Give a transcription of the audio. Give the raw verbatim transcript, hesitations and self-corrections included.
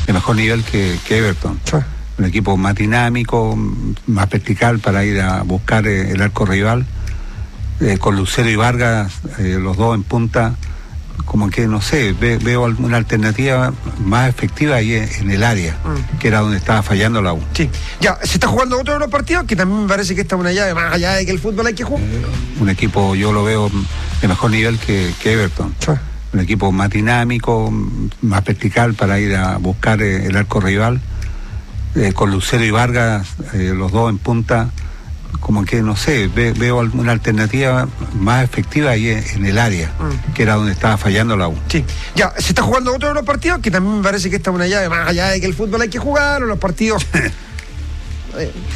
de mejor nivel que, que Everton. Sí. Un equipo más dinámico, más vertical para ir a buscar eh, el arco rival, eh, con Lucero y Vargas, eh, los dos en punta, como que, no sé, ve, veo alguna alternativa más efectiva ahí en, en el área, mm. que era donde estaba fallando la U. Sí, ya, se está jugando otro de los partidos, que también me parece que esta es una llave, más allá de que el fútbol hay que jugar. Eh, un equipo, yo lo veo de mejor nivel que, que Everton. Sí. Un equipo más dinámico, más vertical para ir a buscar eh, el arco rival, eh, con Lucero y Vargas, eh, los dos en punta, como que, no sé, ve, veo alguna alternativa más efectiva ahí en, en el área, mm. que era donde estaba fallando la U. Sí, ya, se está jugando otro de los partidos, que también me parece que esta es una llave, más allá de que el fútbol hay que jugar, o los partidos...